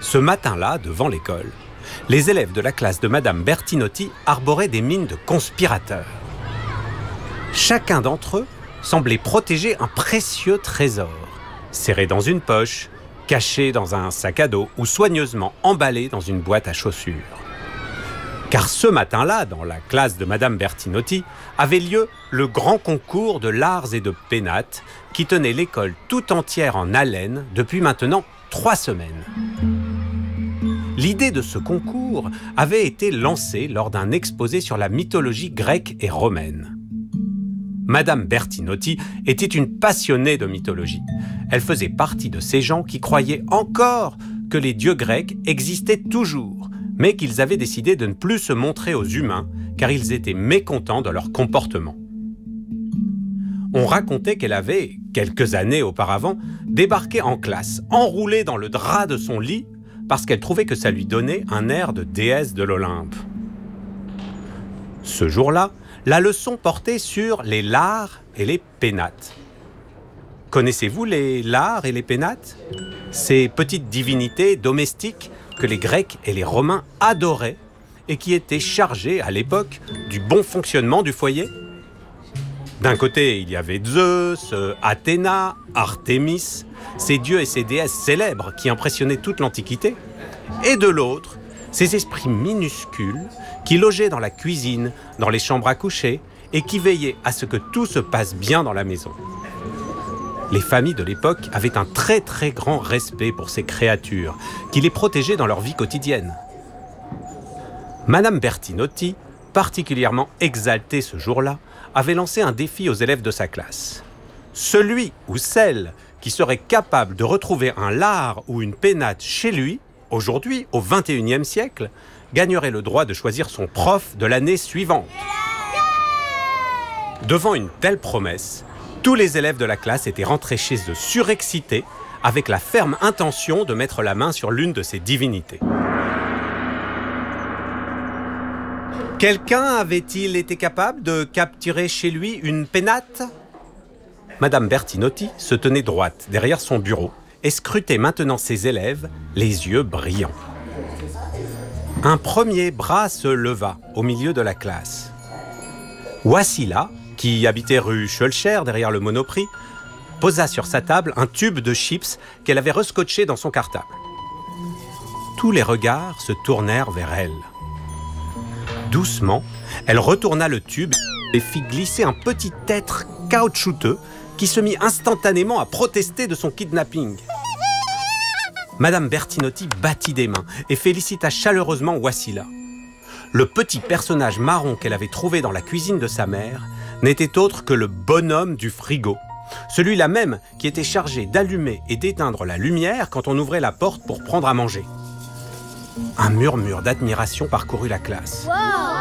Ce matin-là, devant l'école, les élèves de la classe de Madame Bertinotti arboraient des mines de conspirateurs. Chacun d'entre eux semblait protéger un précieux trésor, serré dans une poche, caché dans un sac à dos ou soigneusement emballé dans une boîte à chaussures. Car ce matin-là, dans la classe de Madame Bertinotti, avait lieu le grand concours de Lards et de Pénates qui tenait l'école tout entière en haleine depuis maintenant 3 semaines. L'idée de ce concours avait été lancée lors d'un exposé sur la mythologie grecque et romaine. Madame Bertinotti était une passionnée de mythologie. Elle faisait partie de ces gens qui croyaient encore que les dieux grecs existaient toujours, mais qu'ils avaient décidé de ne plus se montrer aux humains car ils étaient mécontents de leur comportement. On racontait qu'elle avait, quelques années auparavant, débarqué en classe, enroulée dans le drap de son lit, parce qu'elle trouvait que ça lui donnait un air de déesse de l'Olympe. Ce jour-là, la leçon portait sur les Lards et les Pénates. Connaissez-vous les Lards et les Pénates ? Ces petites divinités domestiques que les Grecs et les Romains adoraient et qui étaient chargées à l'époque du bon fonctionnement du foyer. D'un côté, il y avait Zeus, Athéna, Artémis, ces dieux et ces déesses célèbres qui impressionnaient toute l'Antiquité. Et de l'autre, ces esprits minuscules qui logeaient dans la cuisine, dans les chambres à coucher et qui veillaient à ce que tout se passe bien dans la maison. Les familles de l'époque avaient un très très grand respect pour ces créatures qui les protégeaient dans leur vie quotidienne. Madame Bertinotti, particulièrement exaltée ce jour-là, avait lancé un défi aux élèves de sa classe. Celui ou celle qui serait capable de retrouver un lard ou une pénate chez lui, aujourd'hui, au XXIe siècle, gagnerait le droit de choisir son prof de l'année suivante. Devant une telle promesse, tous les élèves de la classe étaient rentrés chez eux surexcités, avec la ferme intention de mettre la main sur l'une de ces divinités. Quelqu'un avait-il été capable de capturer chez lui une pénate ? Madame Bertinotti se tenait droite derrière son bureau et scrutait maintenant ses élèves, les yeux brillants. Un premier bras se leva au milieu de la classe. Wassila, qui habitait rue Schulcher derrière le Monoprix, posa sur sa table un tube de chips qu'elle avait rescotché dans son cartable. Tous les regards se tournèrent vers elle. Doucement, elle retourna le tube et fit glisser un petit être caoutchouteux qui se mit instantanément à protester de son kidnapping. Madame Bertinotti battit des mains et félicita chaleureusement Wassila. Le petit personnage marron qu'elle avait trouvé dans la cuisine de sa mère n'était autre que le bonhomme du frigo, celui-là même qui était chargé d'allumer et d'éteindre la lumière quand on ouvrait la porte pour prendre à manger. Un murmure d'admiration parcourut la classe. Wow.